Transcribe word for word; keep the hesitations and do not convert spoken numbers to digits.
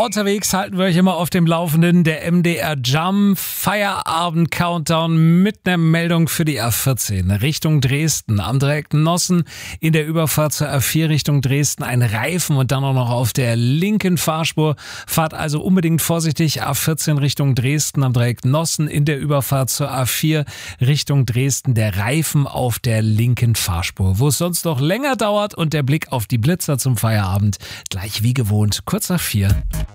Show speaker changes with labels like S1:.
S1: Unterwegs halten wir euch immer auf dem Laufenden. Der M D R Jump Feierabend Countdown mit einer Meldung für die A vierzehn Richtung Dresden. Am Dreieck Nossen in der Überfahrt zur A vier Richtung Dresden ein Reifen und dann auch noch auf der linken Fahrspur. Fahrt also unbedingt vorsichtig. A vierzehn Richtung Dresden am Dreieck Nossen in der Überfahrt zur A vier Richtung Dresden. Der Reifen auf der linken Fahrspur. Wo es sonst noch länger dauert und der Blick auf die Blitzer zum Feierabend gleich wie gewohnt kurz nach vier.